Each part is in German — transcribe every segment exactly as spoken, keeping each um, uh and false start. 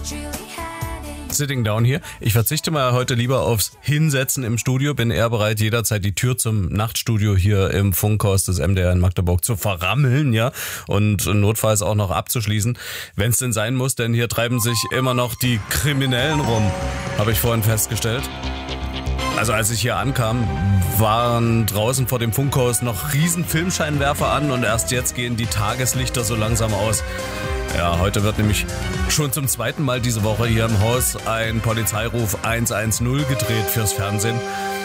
Sitting down hier. Ich verzichte mal heute lieber aufs Hinsetzen im Studio, bin eher bereit, jederzeit die Tür zum Nachtstudio hier im Funkhaus des M D R in Magdeburg zu verrammeln, ja, und notfalls auch noch abzuschließen, wenn es denn sein muss, denn hier treiben sich immer noch die Kriminellen rum, habe ich vorhin festgestellt. Also als ich hier ankam, waren draußen vor dem Funkhaus noch riesen Filmscheinwerfer an und erst jetzt gehen die Tageslichter so langsam aus. Ja, heute wird nämlich schon zum zweiten Mal diese Woche hier im Haus ein Polizeiruf eins eins null gedreht fürs Fernsehen.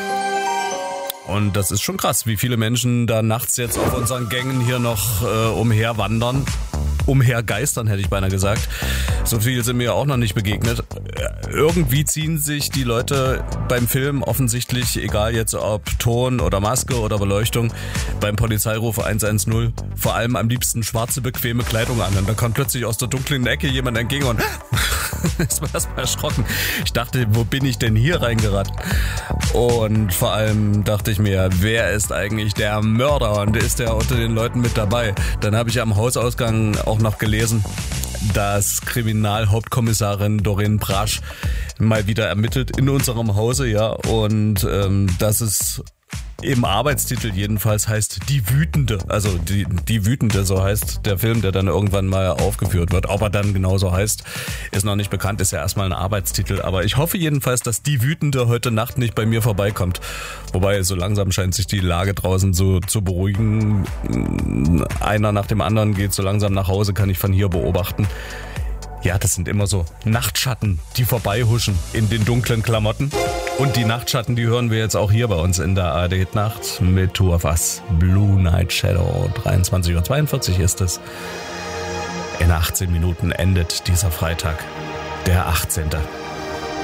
Und das ist schon krass, wie viele Menschen da nachts jetzt auf unseren Gängen hier noch äh, umherwandern. Umhergeistern, hätte ich beinahe gesagt. So viel sind mir auch noch nicht begegnet. Irgendwie ziehen sich die Leute beim Film offensichtlich, egal jetzt ob Ton oder Maske oder Beleuchtung, beim Polizeiruf eins eins null vor allem am liebsten schwarze, bequeme Kleidung an. Und dann kommt plötzlich aus der dunklen Ecke jemand entgegen und ist mir erstmal erschrocken. Ich dachte, wo bin ich denn hier reingeraten? Und vor allem dachte ich mir, wer ist eigentlich der Mörder und ist der unter den Leuten mit dabei? Dann habe ich am Hausausgang auch noch gelesen, dass Kriminalhauptkommissarin Doreen Brasch mal wieder ermittelt in unserem Hause, ja, und ähm, dass es im Arbeitstitel jedenfalls heißt Die Wütende, also die, die Wütende, so heißt der Film, der dann irgendwann mal aufgeführt wird. Ob er dann genauso heißt, ist noch nicht bekannt, ist ja erstmal ein Arbeitstitel, aber ich hoffe jedenfalls, dass Die Wütende heute Nacht nicht bei mir vorbeikommt. Wobei so langsam scheint sich die Lage draußen so zu beruhigen. Einer nach dem anderen geht so langsam nach Hause, kann ich von hier beobachten. Ja, das sind immer so Nachtschatten, die vorbeihuschen in den dunklen Klamotten. Und die Nachtschatten, die hören wir jetzt auch hier bei uns in der A R D-Nacht mit Two of Us, Blue Night Shadow. dreiundzwanzig Uhr zweiundvierzig ist es. In achtzehn Minuten endet dieser Freitag, der achtzehnte